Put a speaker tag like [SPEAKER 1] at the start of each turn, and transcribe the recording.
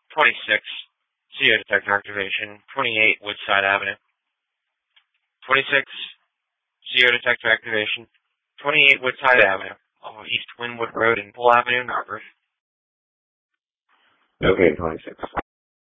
[SPEAKER 1] 26, CO detector activation. 28, Woodside Avenue. 26, CO detector activation. 28, Woodside Avenue. East Wynwood Road and Bull Avenue, Narberth.
[SPEAKER 2] Okay, 26.